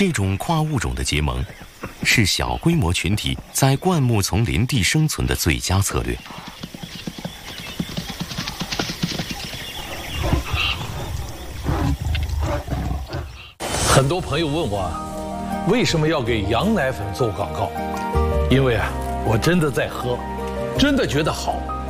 这种跨物种的结盟，是小规模群体在灌木丛林地生存的最佳策略。 很多朋友问我，为什么要给羊奶粉做广告？因为啊，我真的在喝，真的觉得好。